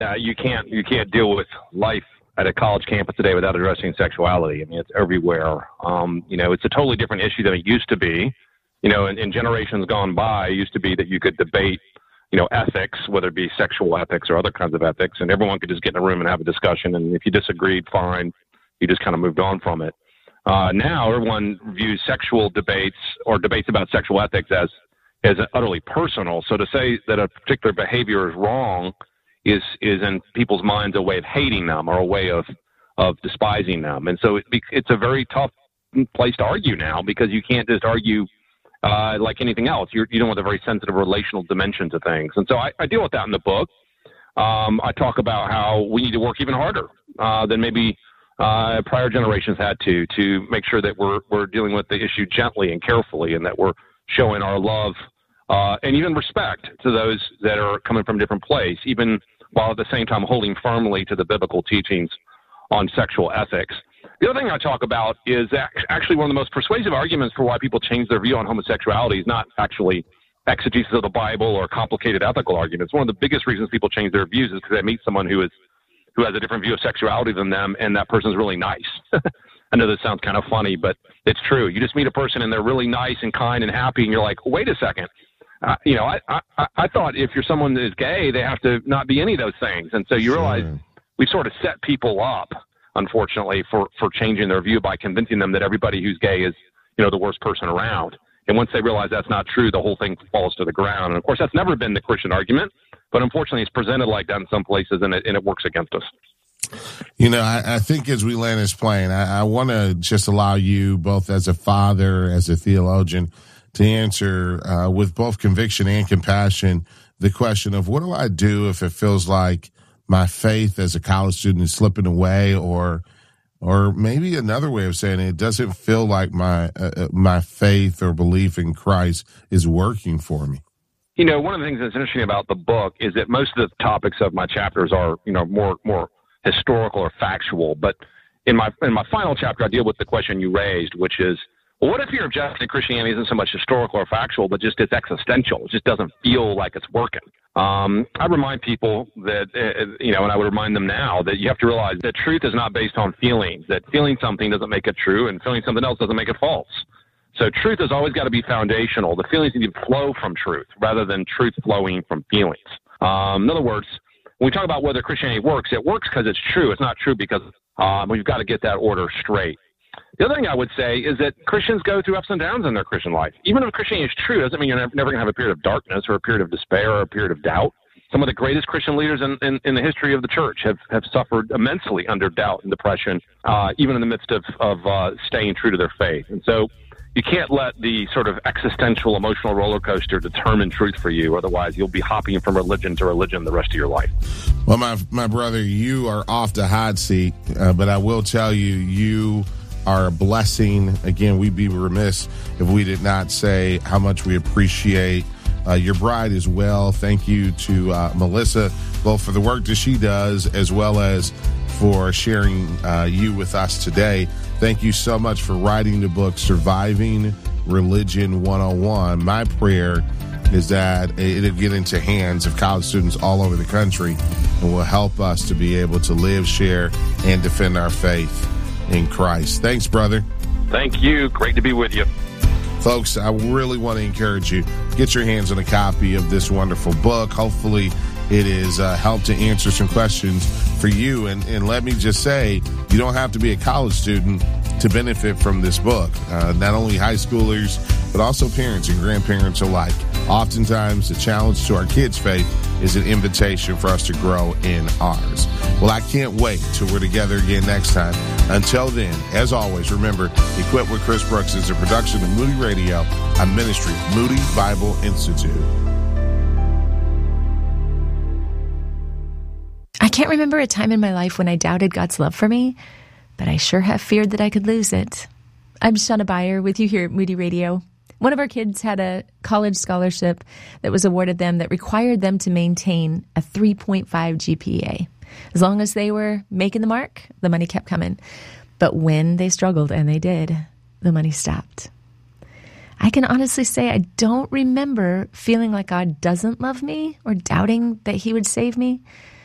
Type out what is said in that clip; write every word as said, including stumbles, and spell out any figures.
Uh, you can't you can't deal with life at a college campus today without addressing sexuality. I mean, it's everywhere. Um, you know, it's a totally different issue than it used to be. You know, in, in generations gone by, it used to be that you could debate, you know, ethics, whether it be sexual ethics or other kinds of ethics, and everyone could just get in a room and have a discussion. And if you disagreed, fine, you just kind of moved on from it. Uh, now everyone views sexual debates or debates about sexual ethics as as utterly personal. So to say that a particular behavior is wrong is is in people's minds a way of hating them or a way of of despising them. And so it, it's a very tough place to argue now, because you can't just argue uh, like anything else. You're you know with a very sensitive relational dimension to things. And so I, I deal with that in the book. Um, I talk about how we need to work even harder uh, than maybe uh, prior generations had to to make sure that we're we're dealing with the issue gently and carefully, and that we're showing our love uh, and even respect to those that are coming from a different place, even while at the same time holding firmly to the biblical teachings on sexual ethics. The other thing I talk about is actually one of the most persuasive arguments for why people change their view on homosexuality is not actually exegesis of the Bible or complicated ethical arguments. One of the biggest reasons people change their views is because they meet someone who is who has a different view of sexuality than them, and that person's really nice. I know this sounds kind of funny, but it's true. You just meet a person and they're really nice and kind and happy, and you're like, wait a second. Uh, you know, I, I I thought if you're someone that is gay, they have to not be any of those things. And so you realize Sure. we've sort of set people up, unfortunately, for, for changing their view by convincing them that everybody who's gay is, you know, the worst person around. And once they realize that's not true, the whole thing falls to the ground. And, of course, that's never been the Christian argument. But, unfortunately, it's presented like that in some places, and it, and it works against us. You know, I, I think as we land this plane, I, I want to just allow you, both as a father, as a theologian, to answer uh, with both conviction and compassion the question of, what do I do if it feels like my faith as a college student is slipping away, or or maybe another way of saying it, it doesn't feel like my uh, my faith or belief in Christ is working for me? You know, one of the things that's interesting about the book is that most of the topics of my chapters are, you know, more more historical or factual. But in my in my final chapter, I deal with the question you raised, which is, well, what if your objection to Christianity isn't so much historical or factual, but just it's existential? It just doesn't feel like it's working. Um, I remind people that, uh, you know, and I would remind them now that you have to realize that truth is not based on feelings, that feeling something doesn't make it true, and feeling something else doesn't make it false. So truth has always got to be foundational. The feelings need to flow from truth rather than truth flowing from feelings. Um, in other words, when we talk about whether Christianity works, it works because it's true. It's not true because um, we've got to get that order straight. The other thing I would say is that Christians go through ups and downs in their Christian life. Even if Christianity is true, doesn't mean you're never, never going to have a period of darkness or a period of despair or a period of doubt. Some of the greatest Christian leaders in, in, in the history of the church have, have suffered immensely under doubt and depression, uh, even in the midst of, of uh, staying true to their faith. And so you can't let the sort of existential emotional roller coaster determine truth for you. Otherwise, you'll be hopping from religion to religion the rest of your life. Well, my my brother, you are off the hot seat, uh, but I will tell you, you are a blessing. Again, we'd be remiss if we did not say how much we appreciate uh, your bride as well. Thank you to uh, Melissa, both for the work that she does as well as for sharing uh, you with us today. Thank you so much for writing the book, Surviving Religion one oh one. My prayer is that it'll get into hands of college students all over the country and will help us to be able to live, share, and defend our faith in Christ. Thanks, brother. Thank you. Great to be with you. Folks, I really want to encourage you, get your hands on a copy of this wonderful book. Hopefully it is uh, helped to answer some questions for you. And, and let me just say, you don't have to be a college student to benefit from this book. Uh, not only high schoolers, but also parents and grandparents alike. Oftentimes, the challenge to our kids' faith is an invitation for us to grow in ours. Well, I can't wait till we're together again next time. Until then, as always, remember, Equipped with Chris Brooks is a production of Moody Radio, a ministry of Moody Bible Institute. I can't remember a time in my life when I doubted God's love for me, but I sure have feared that I could lose it. I'm Shauna Beyer with you here at Moody Radio. One of our kids had a college scholarship that was awarded them that required them to maintain a three point five G P A. As long as they were making the mark, the money kept coming. But when they struggled, and they did, the money stopped. I can honestly say I don't remember feeling like God doesn't love me or doubting that he would save me.